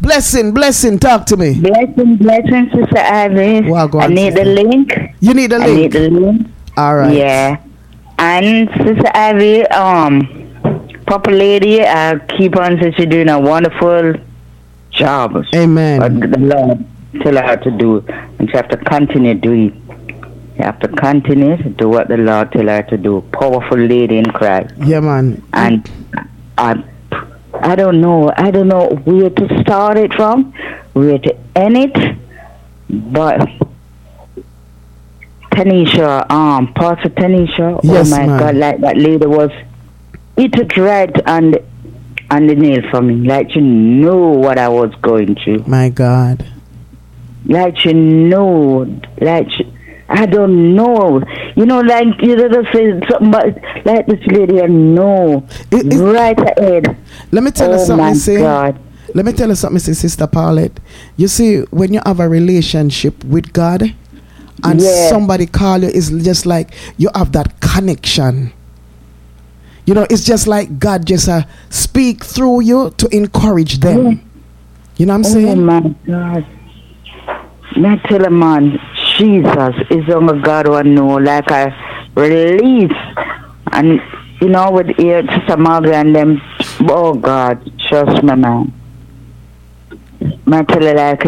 Blessing, talk to me. Blessing, Sister Ivy. Well, go I on, need sister. the link. You need the link? I need the link. All right. Yeah. And Sister Ivy, Papa Lady, keep on since you're doing a wonderful job. Amen. What the Lord tell her to do. And she have to continue doing it. You have to continue to do what the Lord tell her to do. Powerful lady in Christ. Yeah, man. And I don't know where to start it from, where to end it, but Tanisha, Pastor Tanisha, yes, oh my man. God, like that lady was, it took right on the nail for me, like she knew what I was going through. My God. Like she knew, I don't know. You know, like you just say something about like this lady, I know. Right ahead. Let me tell you something, see. Let me tell you something, Sister Paulette. You see, when you have a relationship with God and somebody call you, it's just like you have that connection. You know, it's just like God just speak through you to encourage them. Yeah. You know what I'm saying? Oh my God. Not tell a man, Jesus is only God who know, like a release. And, you know, with ear to some and them, oh God, trust me, man. I tell you, like,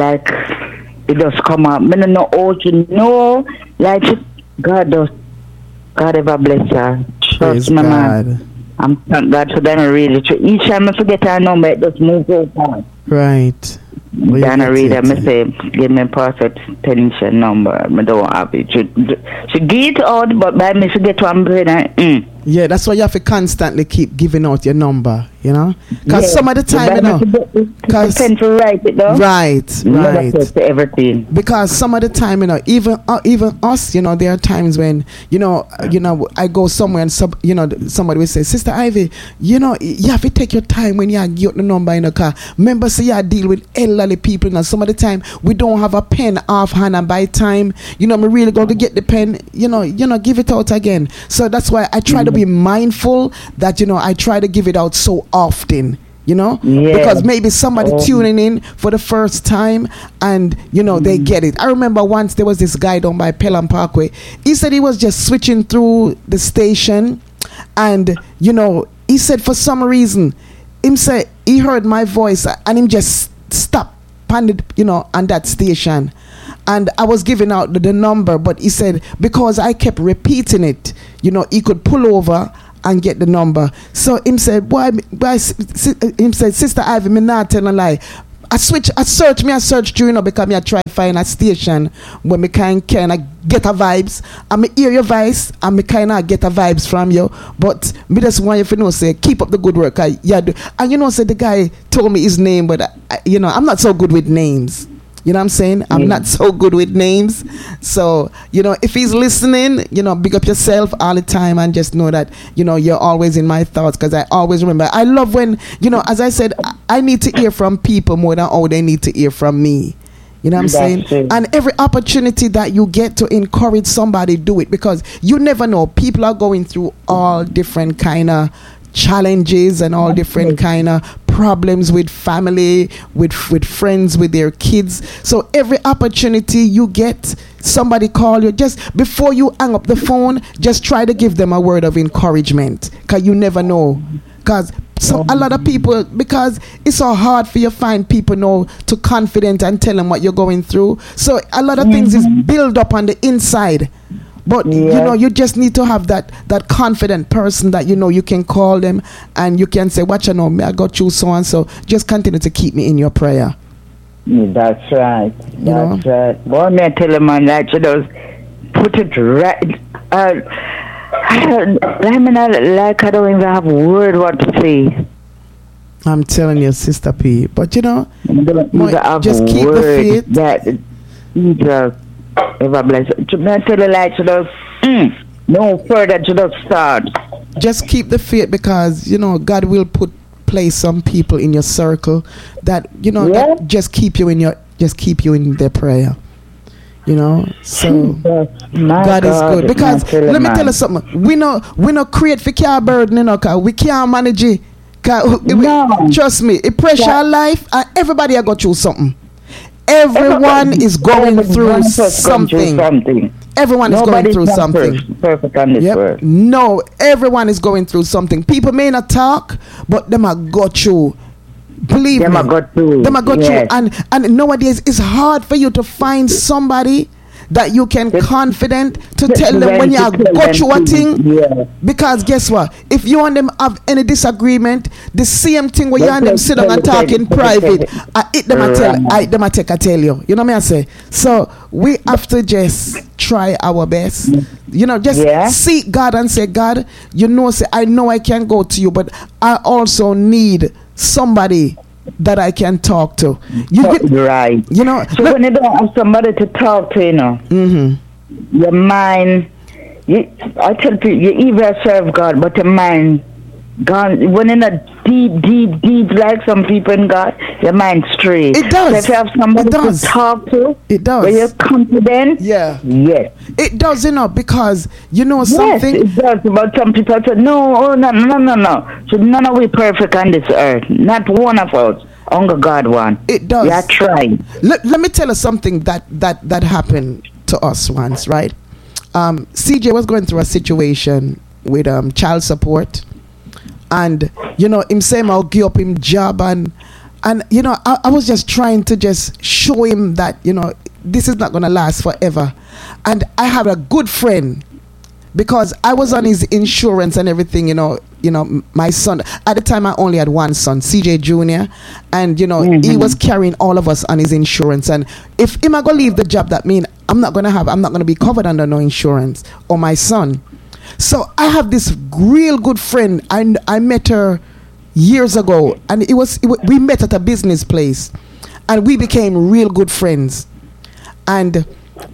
it does come up. I don't know how to know, like, God ever bless her. Trust me, man. I'm thank God for that, really. Each time I forget her number, it just moves over. Right. Dana read I say, give me perfect pension number. I don't have it. She give it out, but by me forget one brain. Yeah, that's why you have to constantly keep giving out your number, you know? Because some of the time, you know, to write it down. Right. Everything. Because some of the time, you know, even us, you know, there are times when, you know, I go somewhere and somebody will say, Sister Ivy, you know, you have to take your time when you get the number in the car. Remember, say you deal with elderly people, and some of the time we don't have a pen offhand, and by time, you know, me really going to get the pen, you know, give it out again. So that's why I try to be mindful that, you know, I try to give it out so often, you know, because maybe somebody tuning in for the first time and, you know, they get it. I remember once there was this guy down by Pelham Parkway. He said he was just switching through the station, and, you know, he said for some reason, him say he heard my voice and him just stopped on that station. And I was giving out the number, but he said because I kept repeating it, you know, he could pull over and get the number. So him said, him said, Sister Ivy, me not tell a lie. I search through, you know, because I try to find a station where me kind of get a vibes. And me hear your voice and me kind of get a vibes from you. But me just want you to know, say, keep up the good work. And you know, say the guy told me his name, but you know, I'm not so good with names. You know what I'm saying? I'm not so good with names. So, you know, if he's listening, you know, big up yourself all the time and just know that, you know, you're always in my thoughts, because I always remember. I love when, you know, as I said, I need to hear from people more than how they need to hear from me. You know what I'm saying? True. And every opportunity that you get to encourage somebody, do it, because you never know. People are going through all different kind of challenges and all different kind of problems with family, with friends, with their kids. So every opportunity you get, somebody call you, just before you hang up the phone, just try to give them a word of encouragement, because you never know. Because a lot of people, because it's so hard for you to find people now to confident and tell them what you're going through. So a lot of things is built up on the inside. But you know, you just need to have that confident person that, you know, you can call them and you can say, "Watch, you know, I got you so and so. Just continue to keep me in your prayer." That's right. That's right. Boy, me tell a man that you just put it right. I mean, I don't even have a word what to say. I'm telling you, Sister P. But you know, just keep the faith. That Jesus ever bless. I tell you, like, you just no further to just start. Just keep the faith, because you know God will place some people in your circle that, you know, that just keep you in their prayer. You know, so God is good, because let me tell you something. We no create for care burden, you know, cause we can't manage it. No. Trust me, it pressure Yeah. life, and everybody I go through something. Everyone is going through something. Everyone is going Nobody's through not something. perfect on this Yep. earth. No, everyone is going through something. People may not talk, but them are go through. Believe Them me. a go through. Them are go through. Yes. And nowadays it's hard for you to find somebody that you can confident to tell them when you To tell go them through a to- thing. Yeah. Because guess what? If you and them have any disagreement, the same thing where you Let's and them just sit down and tell- talk in tell- private, tell- I hit them and tell, Right. I hit them and take I tell you. You know what I say? So we have to just try our best. You know, just Yeah. seek God and say, God, you know, say I know I can go to you, but I also need somebody that I can talk to. You get, Right. you know, So when you don't have somebody to talk to, you know, your mind, I tell people, you even serve God, but your mind gone. When in a deep, like some people in God, your mind straight. It does. So if you have somebody It does. to talk to, It does. where you're confident, Yeah. yes. It does, you know, because you know Yes, something. it does. But some people say, no. So none of we perfect on this earth. Not one of us. Only God one. It does. Yeah, try. Let me tell you something that happened to us once, right? CJ was going through a situation with child support, and you know him saying I'll give up him job, and you know I was just trying to just show him that you know this is not gonna last forever, and I have a good friend because I was on his insurance and everything, you know, my son, at the time I only had one son, CJ Jr., and, you know, he was carrying all of us on his insurance, and if him I go leave the job, that mean I'm not going to be covered under no insurance, or my son. So I have this real good friend, I met her years ago, and we met at a business place, and we became real good friends, and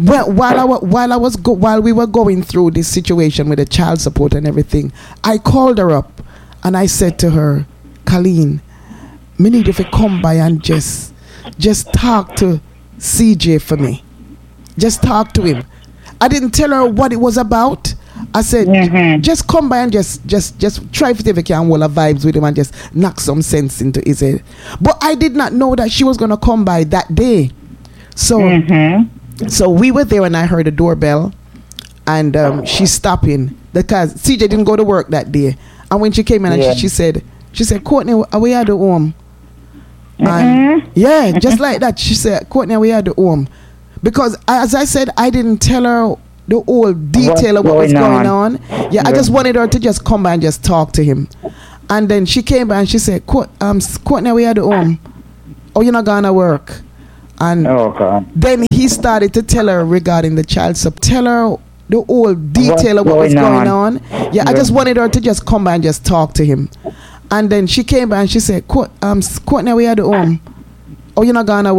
while we were going through this situation with the child support and everything, I called her up and I said to her, Colleen, me need you to come by and just talk to CJ for me. Just talk to him. I didn't tell her what it was about. I said, just come by and just try to see if you can hold a vibes with him and just knock some sense into his head. But I did not know that she was going to come by that day. So So we were there and I heard a doorbell, and she's stopping because CJ didn't go to work that day. And when she came in, and she said, Courtney, are we at the home? And yeah, just like that. She said, Courtney, are we at the home? Because as I said, I didn't tell her the whole detail of what was going on. Yeah, I just wanted her to just come by and just talk to him. And then she came by and she said, Courtney, are we at the home? Oh, you're not gonna work? And then he started to tell her regarding the child support. Tell her the whole detail of what was going on. Yeah, I just wanted her to just come by and just talk to him. And then she came by and she said, Courtney, we at the home. Oh, you're not gonna work?